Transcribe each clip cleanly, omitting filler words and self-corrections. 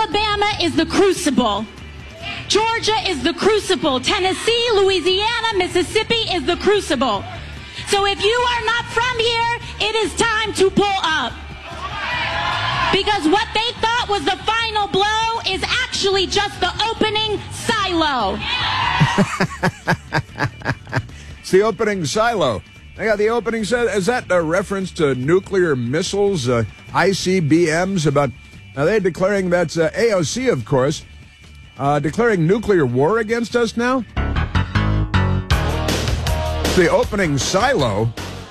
Alabama is the crucible. Georgia is the crucible. Tennessee, Louisiana, Mississippi is the crucible. So if you are not from here, it is time to pull up. Because what they thought was the final blow is actually just the opening silo. It's the opening silo. Yeah, the opening silo. Is that a reference to nuclear missiles, ICBMs? Now they're declaring that's AOC, of course, declaring nuclear war against us now? It's the opening silo.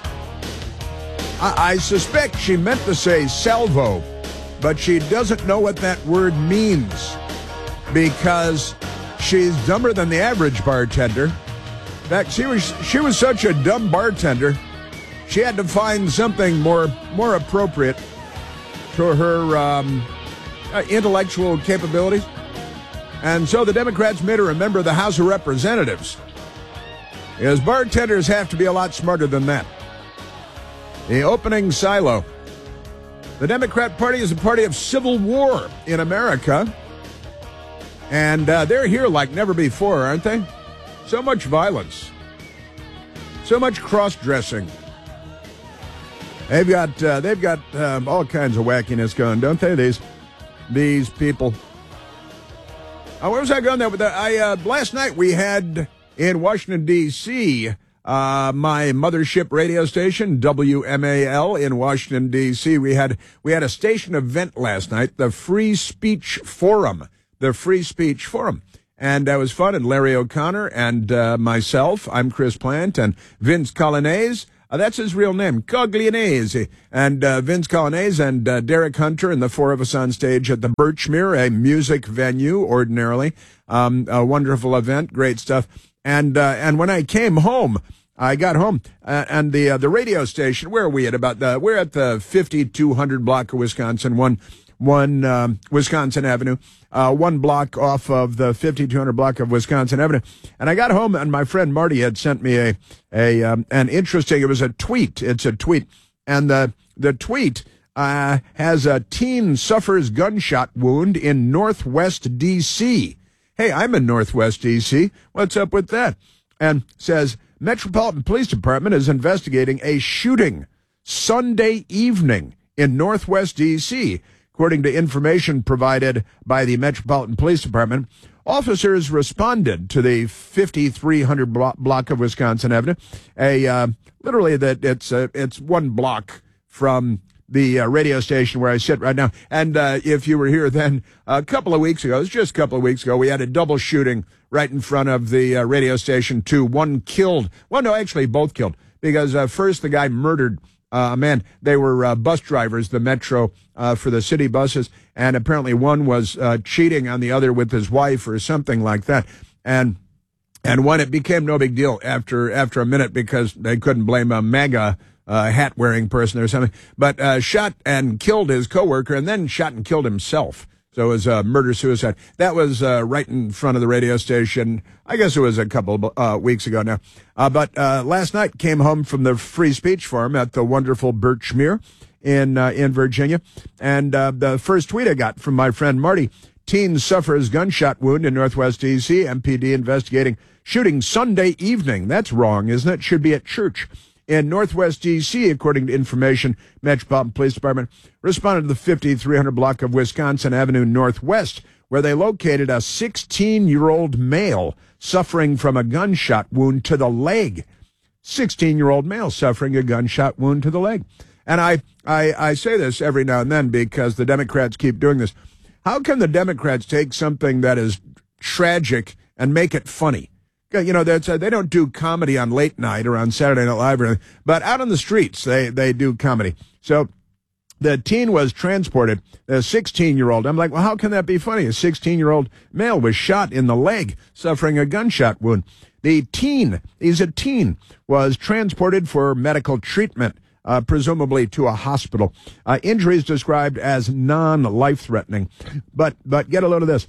I suspect she meant to say salvo, but she doesn't know what that word means because she's dumber than the average bartender. In fact, she was such a dumb bartender, she had to find something more appropriate to her intellectual capabilities. And so the Democrats made her a member of the House of Representatives. Because bartenders have to be a lot smarter than that. The opening silo. The Democrat Party is a party of civil war in America. And they're here like never before, aren't they? So much violence. So much cross-dressing. They've got all kinds of wackiness going, don't they? These people. Where was I going there with that? Last night we had in Washington, D.C., my mothership radio station, WMAL in Washington, D.C. We had a station event last night, the Free Speech Forum. And that was fun. And Larry O'Connor and myself, I'm Chris Plant, and Vince Coglianese. That's his real name, Coglianese. And Vince Coglianese and Derek Hunter and the four of us on stage at the Birchmere, a music venue, ordinarily. A wonderful event, great stuff. And when I came home, I got home, and the radio station, where are we at? We're at the 5200 block of Wisconsin, one Wisconsin Avenue, one block off of the 5200 block of Wisconsin Avenue. And I got home, and my friend Marty had sent me an interesting, it was a tweet. It's a tweet. And the tweet has a teen suffers gunshot wound in Northwest D.C. Hey, I'm in Northwest D.C. What's up with that? And says, Metropolitan Police Department is investigating a shooting Sunday evening in Northwest D.C. According to information provided by the Metropolitan Police Department, officers responded to the 5300 block of Wisconsin Avenue. Literally that it's one block from the radio station where I sit right now. And if you were here then a couple of weeks ago, it was just a couple of weeks ago, we had a double shooting right in front of the radio station too. One killed. Well, no, actually both killed. Because first the guy murdered a man. They were bus drivers, the Metro, for the city buses. And apparently one was cheating on the other with his wife or something like that. And when it became no big deal after a minute because they couldn't blame a MAGA hat-wearing person or something, but shot and killed his coworker and then shot and killed himself. So it was murder-suicide. That was right in front of the radio station. I guess it was a couple weeks ago now. But last night came home from the Free Speech Forum at the wonderful Birchmere in Virginia. And the first tweet I got from my friend Marty, teen suffers gunshot wound in Northwest D.C., MPD investigating shooting Sunday evening. That's wrong, isn't it? Should be at church. In Northwest D.C., according to information, Metropolitan Police Department responded to the 5300 block of Wisconsin Avenue Northwest, where they located a 16-year-old male suffering from a gunshot wound to the leg. 16-year-old male suffering a gunshot wound to the leg. And I say this every now and then because the Democrats keep doing this. How can the Democrats take something that is tragic and make it funny? You know, they don't do comedy on late night or on Saturday Night Live or anything, but out on the streets, they do comedy. So the teen was transported, a 16-year-old. I'm like, well, how can that be funny? A 16-year-old male was shot in the leg, suffering a gunshot wound. The teen, he's a teen, was transported for medical treatment, presumably to a hospital. Injuries described as non-life-threatening. But get a load of this.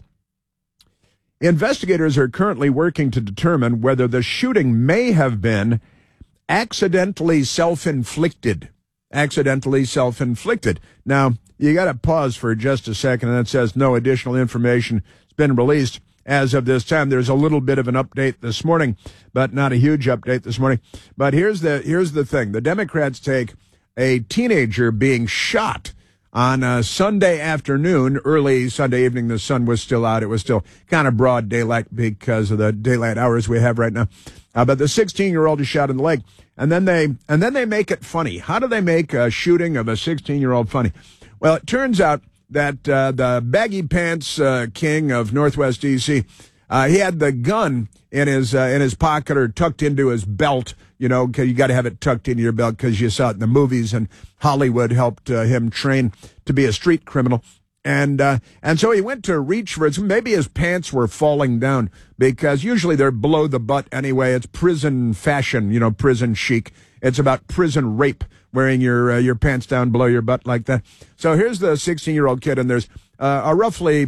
Investigators are currently working to determine whether the shooting may have been accidentally self-inflicted. Now, you got to pause for just a second, and it says no additional information has been released as of this time. There's a little bit of an update this morning, but not a huge update this morning. But here's the thing. The Democrats take a teenager being shot on a Sunday afternoon, early Sunday evening. The sun was still out. It was still kind of broad daylight because of the daylight hours we have right now. But the 16-year-old is shot in the leg, and then they make it funny. How do they make a shooting of a 16-year-old funny? Well, it turns out that the baggy pants king of Northwest D.C., he had the gun in his pocket or tucked into his belt. You know, 'cause you got to have it tucked into your belt because you saw it in the movies, and Hollywood helped him train to be a street criminal. And so he went to reach for it. Maybe his pants were falling down because usually they're below the butt anyway. It's prison fashion, you know, prison chic. It's about prison rape, wearing your pants down below your butt like that. So here's the 16-year-old kid, and there's a roughly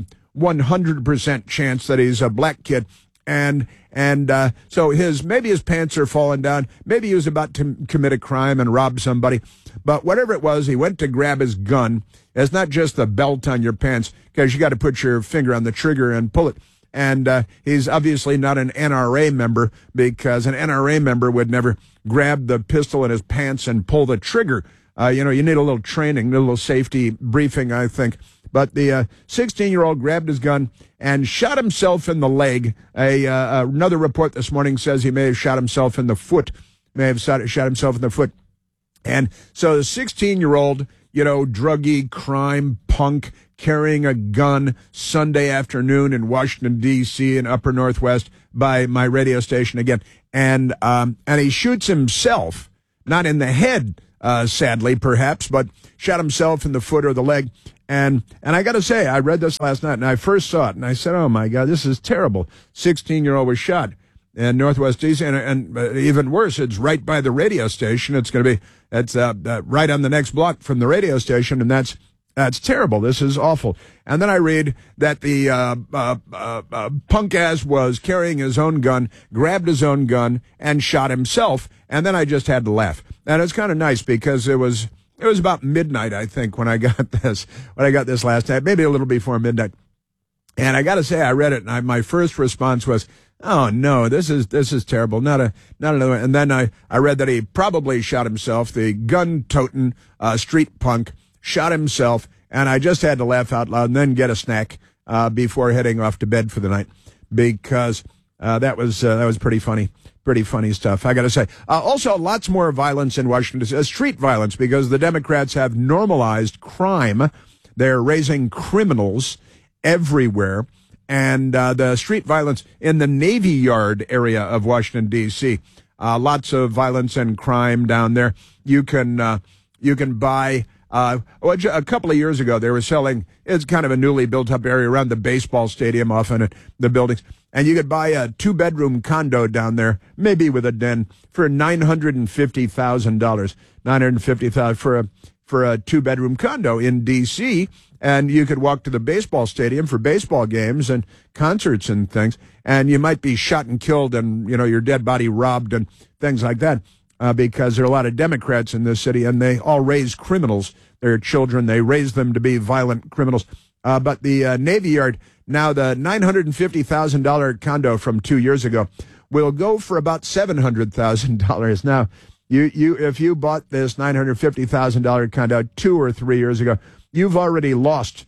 100% chance that he's a black kid. And so maybe his pants are falling down. Maybe he was about to commit a crime and rob somebody. But whatever it was, he went to grab his gun. It's not just the belt on your pants, because you got to put your finger on the trigger and pull it. And he's obviously not an NRA member, because an NRA member would never grab the pistol in his pants and pull the trigger. You need a little training, a little safety briefing, I think. But the 16-year-old grabbed his gun and shot himself in the leg. Another report this morning says he may have shot himself in the foot. Shot himself in the foot. And so the 16-year-old, druggy, crime, punk, carrying a gun Sunday afternoon in Washington, D.C., in upper Northwest by my radio station again. And he shoots himself, not in the head, sadly, perhaps, but shot himself in the foot or the leg. And I got to say, I read this last night, and I first saw it, and I said, oh, my God, this is terrible. 16-year-old was shot in Northwest D.C., and even worse, it's right by the radio station. It's right on the next block from the radio station, and that's terrible. This is awful. And then I read that the punk-ass was carrying his own gun, grabbed his own gun, and shot himself, and then I just had to laugh. And it's kind of nice because it was about midnight, I think, when I got this last night, maybe a little before midnight. And I got to say, I read it, and my first response was, oh no, this is terrible. Not another one. And then I read that he probably shot himself. The gun-toting street punk shot himself, and I just had to laugh out loud and then get a snack before heading off to bed for the night, because that was pretty funny. Pretty funny stuff, I got to say. Also, lots more violence in Washington, street violence, because the Democrats have normalized crime. They're raising criminals everywhere. And the street violence in the Navy Yard area of Washington, D.C., lots of violence and crime down there. You can buy, a couple of years ago, they were selling, it's kind of a newly built up area around the baseball stadium, often the buildings. And you could buy a 2-bedroom condo down there, maybe with a den, for $950,000. $950,000 for a 2-bedroom condo in D.C., and you could walk to the baseball stadium for baseball games and concerts and things, and you might be shot and killed and, your dead body robbed and things like that, because there are a lot of Democrats in this city, and they all raise criminals. Their children, they raise them to be violent criminals. But the Navy Yard, now the $950,000 condo from 2 years ago, will go for about $700,000. Now, if you bought this $950,000 condo 2 or 3 years ago, you've already lost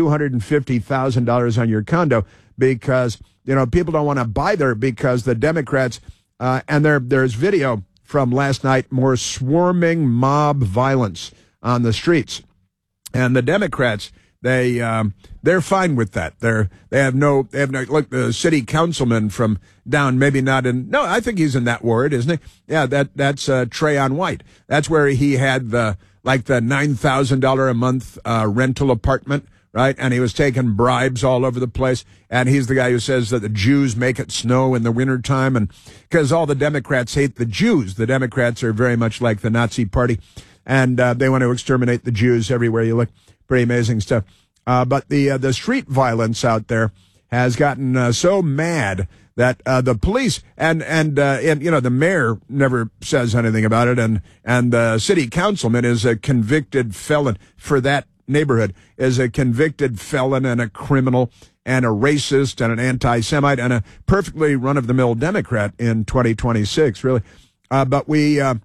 $250,000 on your condo, because people don't want to buy there, because the Democrats and there's video from last night, more swarming mob violence on the streets, and the Democrats, they're fine with that. They have no look, the city councilman from down, maybe not in, no, I think he's in that ward, isn't he? Yeah, that's Trayon White. That's where he had the $9,000 a month rental apartment, right? And he was taking bribes all over the place. And he's the guy who says that the Jews make it snow in the wintertime. And because all the Democrats hate the Jews. The Democrats are very much like the Nazi Party. And they want to exterminate the Jews everywhere you look. Pretty amazing stuff. But the street violence out there has gotten so mad that the police and the mayor never says anything about it, and the city councilman is a convicted felon for that neighborhood is a convicted felon and a criminal and a racist and an anti-Semite and a perfectly run-of-the-mill Democrat in 2026, really. But we got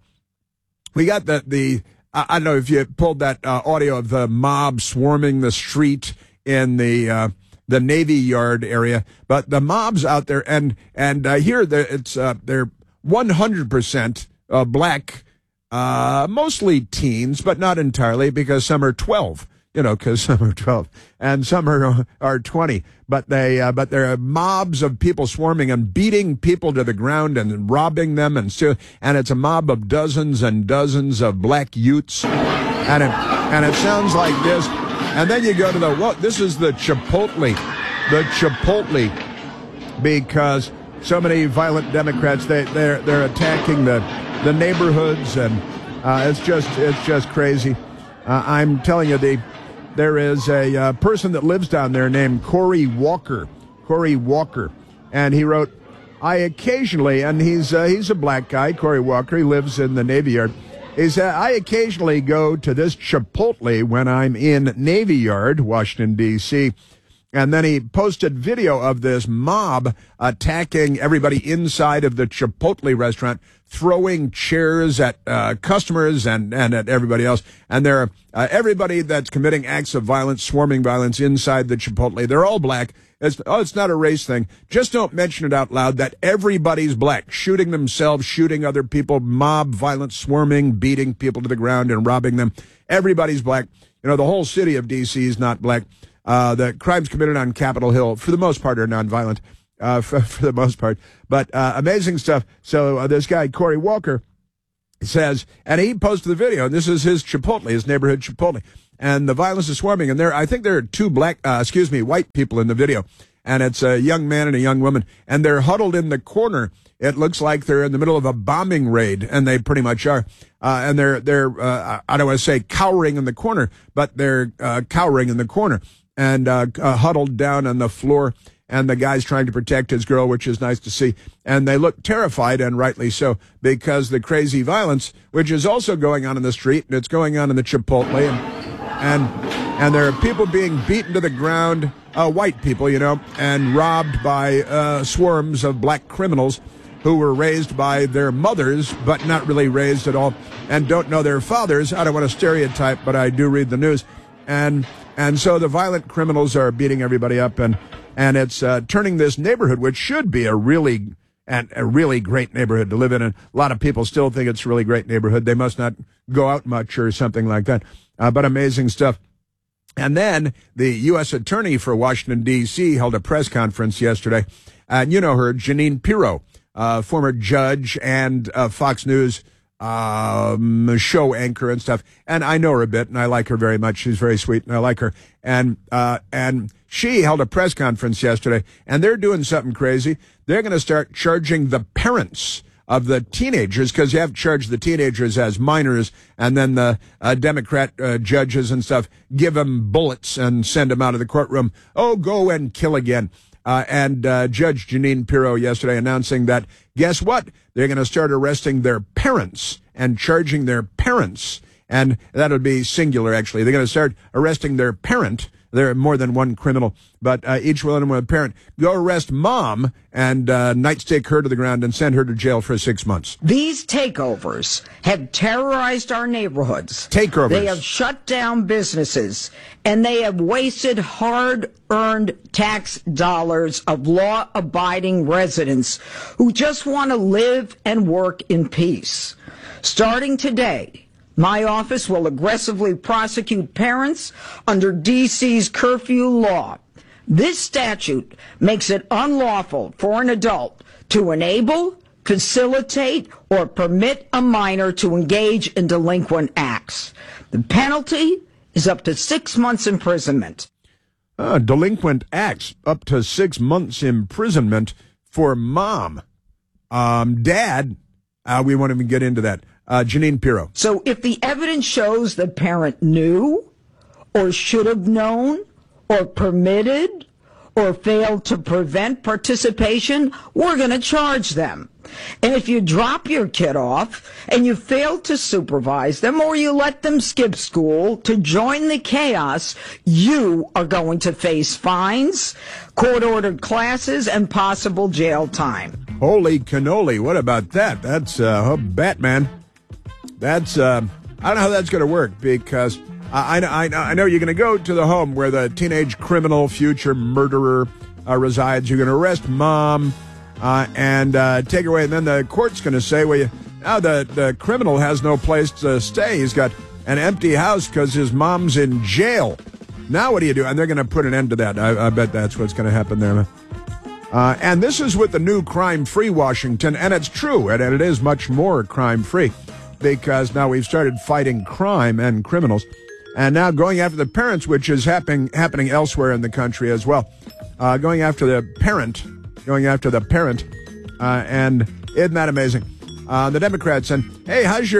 I don't know if you pulled that audio of the mob swarming the street in the Navy Yard area, but the mob's out there, and here they're 100% black, mostly teens, but not entirely, because some are 12. Because some are 12 and some are 20, but there are mobs of people swarming and beating people to the ground and robbing them, and it's a mob of dozens and dozens of black youths, and it sounds like this, and then you go to this is the Chipotle, because so many violent Democrats they're attacking the neighborhoods, and it's just crazy. I'm telling you, there is a person that lives down there named Corey Walker, and he wrote, I occasionally, and he's a black guy, Corey Walker, he lives in the Navy Yard. He said, I occasionally go to this Chipotle when I'm in Navy Yard, Washington, D.C., and then he posted video of this mob attacking everybody inside of the Chipotle restaurant, throwing chairs at customers and at everybody else. And they're everybody that's committing acts of violence, swarming violence inside the Chipotle. They're all black. It's not a race thing. Just don't mention it out loud that everybody's black, shooting themselves, shooting other people, mob violence, swarming, beating people to the ground and robbing them. Everybody's black. The whole city of D.C. is not black. The crimes committed on Capitol Hill, for the most part, are nonviolent, for the most part. But amazing stuff. So this guy, Corey Walker, says, and he posted the video, and this is his Chipotle, his neighborhood Chipotle, and the violence is swarming. And I think there are two white people in the video, and it's a young man and a young woman, and they're huddled in the corner. It looks like they're in the middle of a bombing raid, and they pretty much are. And they're I don't want to say cowering in the corner, but they're cowering in the corner and huddled down on the floor. And the guy's trying to protect his girl, which is nice to see. And they look terrified, and rightly so, because the crazy violence, which is also going on in the street, and it's going on in the Chipotle, and there are people being beaten to the ground, white people, and robbed by swarms of black criminals who were raised by their mothers, but not really raised at all, and don't know their fathers. I don't want to stereotype, but I do read the news. And so the violent criminals are beating everybody up, and it's turning this neighborhood, which should be a really great neighborhood to live in, and a lot of people still think it's a really great neighborhood. They must not go out much or something like that, but amazing stuff. And then the U.S. Attorney for Washington, D.C. held a press conference yesterday, and you know her, Jeanine Pirro, former judge and Fox News show anchor and stuff. And I know her a bit, and I like her very much. She's very sweet, and I like her. And she held a press conference yesterday, and they're doing something crazy. They're going to start charging the parents of the teenagers, because you have to charge the teenagers as minors, and then the Democrat judges and stuff give them bullets and send them out of the courtroom. Oh, go and kill again. And Judge Jeanine Pirro yesterday announcing that, guess what? They're going to start arresting their parents and charging their parents. And that would be singular, actually. They're going to start arresting their parent. There are more than one criminal, but each one of them with a parent. Go arrest mom and nightstick her to the ground and send her to jail for 6 months. These takeovers have terrorized our neighborhoods. Takeovers. They have shut down businesses, and they have wasted hard-earned tax dollars of law-abiding residents who just want to live and work in peace. Starting today, my office will aggressively prosecute parents under D.C.'s curfew law. This statute makes it unlawful for an adult to enable, facilitate, or permit a minor to engage in delinquent acts. The penalty is up to 6 months imprisonment. Delinquent acts, up to 6 months imprisonment for mom. Dad, we won't even get into that. Jeanine Pirro. So if the evidence shows the parent knew or should have known or permitted or fail to prevent participation, we're going to charge them. And if you drop your kid off and you fail to supervise them or you let them skip school to join the chaos, you are going to face fines, court-ordered classes, and possible jail time. Holy cannoli, what about that? That's, Batman. That's, I don't know how that's going to work, because I know you're going to go to the home where the teenage criminal, future murderer resides. You're going to arrest mom and take her away. And then the court's going to say, well, now the criminal has no place to stay. He's got an empty house because his mom's in jail. Now what do you do? And they're going to put an end to that. I bet that's what's going to happen there. And this is with the new crime-free Washington, and it's true, and it is much more crime-free, because now we've started fighting crime and criminals, and now going after the parents, which is happening elsewhere in the country as well. Going after the parent, and isn't that amazing? The Democrats and Tony, how's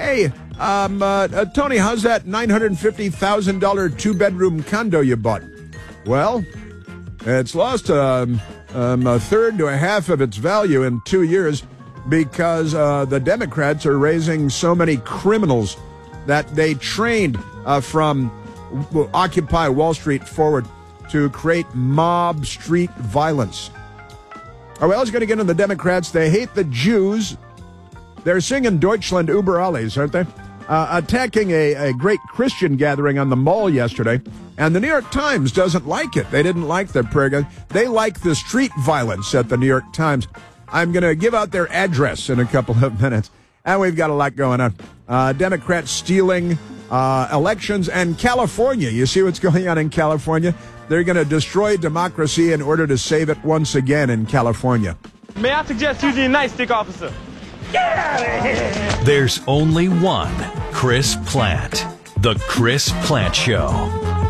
that $950,000 two-bedroom condo you bought? Well, it's lost a third to a half of its value in 2 years because the Democrats are raising so many criminals that they trained from Occupy Wall Street forward to create mob street violence. Well, I was going to get into the Democrats. They hate the Jews. They're singing Deutschland über alles, aren't they? Attacking a great Christian gathering on the mall yesterday. And the New York Times doesn't like it. They didn't like the prayer. They like the street violence at the New York Times. I'm going to give out their address in a couple of minutes. And we've got a lot going on. Democrats stealing elections, and California. You see what's going on in California? They're going to destroy democracy in order to save it once again in California. May I suggest using a nightstick, officer? Get out of here! There's only one Chris Plante. The Chris Plante Show.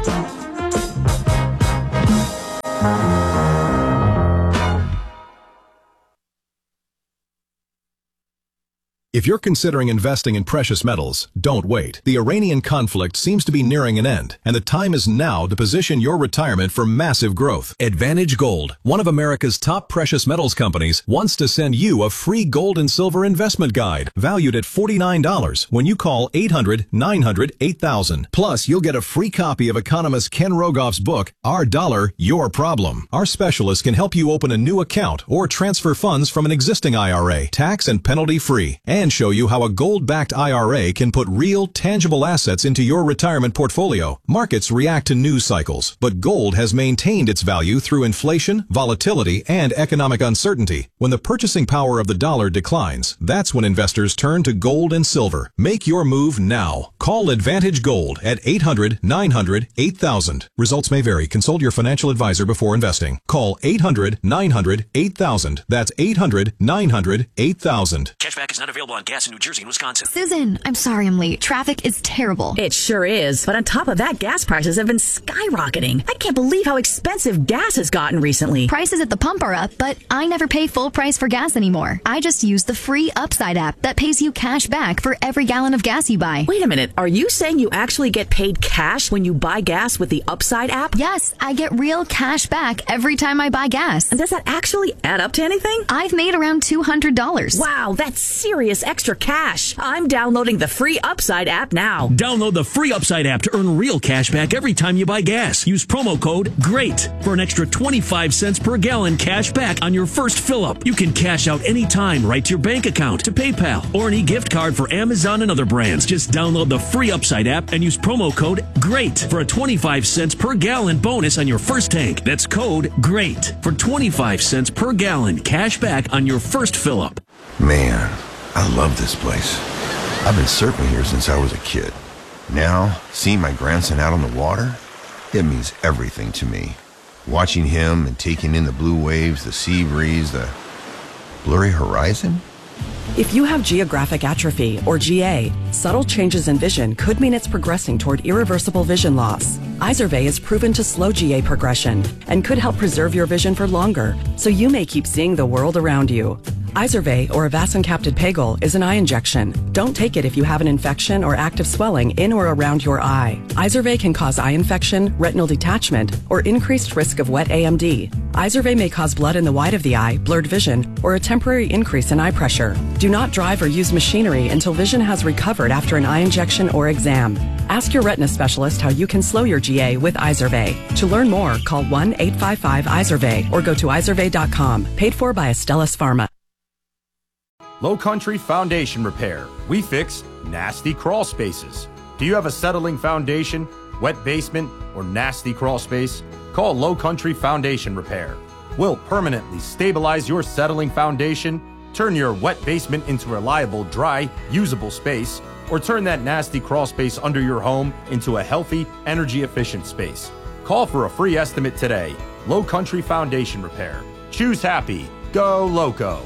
If you're considering investing in precious metals, don't wait. The Iranian conflict seems to be nearing an end, and the time is now to position your retirement for massive growth. Advantage Gold, one of America's top precious metals companies, wants to send you a free gold and silver investment guide valued at $49 when you call 800-900-8000. Plus, you'll get a free copy of economist Ken Rogoff's book, Our Dollar, Your Problem. Our specialists can help you open a new account or transfer funds from an existing IRA, tax and penalty free, and show you how a gold-backed IRA can put real, tangible assets into your retirement portfolio. Markets react to news cycles, but gold has maintained its value through inflation, volatility, and economic uncertainty. When the purchasing power of the dollar declines, that's when investors turn to gold and silver. Make your move now. Call Advantage Gold at 800-900-8000. Results may vary. Consult your financial advisor before investing. Call 800-900-8000. That's 800-900-8000. Cashback is not available on gas in New Jersey and Wisconsin. Susan, I'm sorry I'm late. Traffic is terrible. It sure is. But on top of that, gas prices have been skyrocketing. I can't believe how expensive gas has gotten recently. Prices at the pump are up, but I never pay full price for gas anymore. I just use the free Upside app that pays you cash back for every gallon of gas you buy. Wait a minute. Are you saying you actually get paid cash when you buy gas with the Upside app? Yes, I get real cash back every time I buy gas. And does that actually add up to anything? I've made around $200. Wow, that's serious extra cash. I'm downloading the free Upside app now. Download the free Upside app to earn real cash back every time you buy gas. Use promo code GREAT for an extra 25 cents per gallon cash back on your first fill-up. You can cash out anytime right to your bank account, to PayPal, or an e-gift card for Amazon and other brands. Just download the free Upside app and use promo code GREAT for a 25 cents per gallon bonus on your first tank. That's code GREAT for 25 cents per gallon cash back on your first fill-up. Man, I love this place. I've been surfing here since I was a kid. Now, seeing my grandson out on the water, it means everything to me. Watching him and taking in the blue waves, the sea breeze, the blurry horizon. If you have geographic atrophy, or GA, subtle changes in vision could mean it's progressing toward irreversible vision loss. Izervay is proven to slow GA progression and could help preserve your vision for longer, so you may keep seeing the world around you. Izervay, or Avastin-capted Pagel, is an eye injection. Don't take it if you have an infection or active swelling in or around your eye. Izervay can cause eye infection, retinal detachment, or increased risk of wet AMD. Izervay may cause blood in the white of the eye, blurred vision, or a temporary increase in eye pressure. Do not drive or use machinery until vision has recovered after an eye injection or exam. Ask your retina specialist how you can slow your GA with Izervay. To learn more, call 1-855-IZERVAY or go to izervay.com. Paid for by Astellas Pharma. Low Country Foundation Repair. We fix nasty crawl spaces. Do you have a settling foundation, wet basement, or nasty crawl space? Call Low Country Foundation Repair. We'll permanently stabilize your settling foundation, turn your wet basement into a reliable, dry, usable space, or turn that nasty crawl space under your home into a healthy, energy-efficient space. Call for a free estimate today. Low Country Foundation Repair. Choose happy. Go Loco.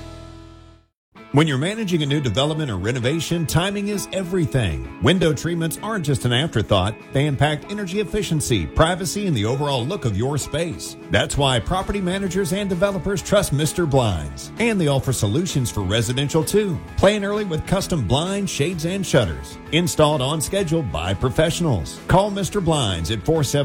When you're managing a new development or renovation, timing is everything. Window treatments aren't just an afterthought. They impact energy efficiency, privacy, and the overall look of your space. That's why property managers and developers trust Mr. Blinds. And they offer solutions for residential too. Plan early with custom blinds, shades, and shutters. Installed on schedule by professionals. Call Mr. Blinds at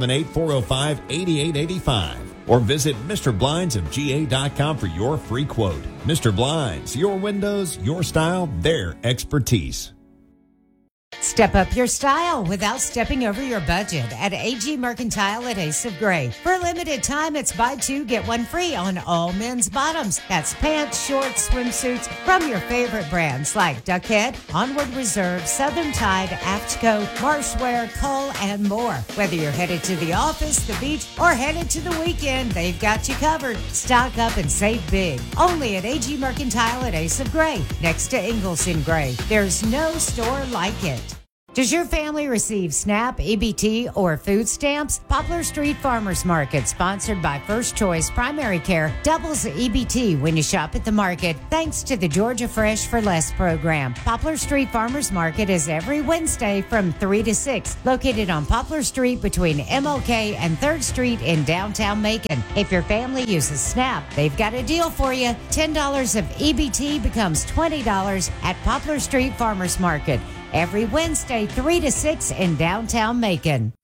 478-405-8885. Or visit MrBlindsofGA.com for your free quote. Mr. Blinds, your windows, your style, their expertise. Step up your style without stepping over your budget at AG Mercantile at Ace of Gray. For a limited time, it's buy two, get one free on all men's bottoms. That's pants, shorts, swimsuits from your favorite brands like Duckhead, Onward Reserve, Southern Tide, Aftco, Marshwear, Cull, and more. Whether you're headed to the office, the beach, or headed to the weekend, they've got you covered. Stock up and save big. Only at AG Mercantile at Ace of Gray, next to Ingalls in Gray. There's no store like it. Does your family receive SNAP, EBT, or food stamps? Poplar Street Farmers Market, sponsored by First Choice Primary Care, doubles the EBT when you shop at the market, thanks to the Georgia Fresh for Less program. Poplar Street Farmers Market is every Wednesday from 3 to 6, located on Poplar Street between MLK and 3rd Street in downtown Macon. If your family uses SNAP, they've got a deal for you. $10 of EBT becomes $20 at Poplar Street Farmers Market. Every Wednesday, 3 to 6 in downtown Macon.